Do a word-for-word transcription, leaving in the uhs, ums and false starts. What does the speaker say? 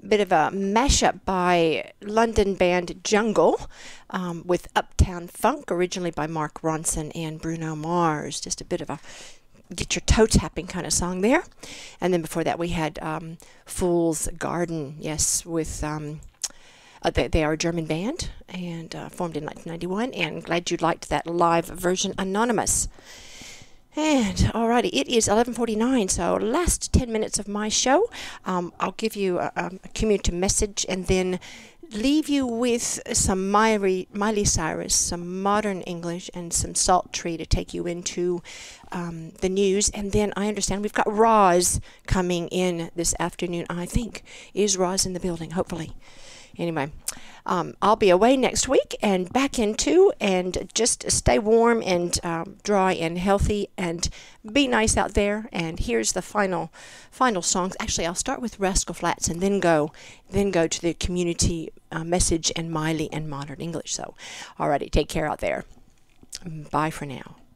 bit of a mashup by London band Jungle um, with Uptown Funk, originally by Mark Ronson and Bruno Mars. Just a bit of a get your toe tapping kind of song there. And then before that we had um, Fool's Garden, yes, with um, uh, they, they are a German band and uh, formed in nineteen ninety-one, and glad you liked that live version, Anonymous. And alrighty, it is eleven forty-nine, so last ten minutes of my show. Um, I'll give you a, a community message and then leave you with some Miley, Miley Cyrus, some modern English, and some Sultry to take you into um, the news. And then I understand we've got Roz coming in this afternoon, I think. Is Roz in the building? Hopefully. Anyway, um, I'll be away next week and back in two, and just stay warm and um, dry and healthy and be nice out there. And here's the final final songs. Actually, I'll start with Rascal Flatts and then go then go to the community uh, message and Miley and modern English. So, alrighty, take care out there. Bye for now.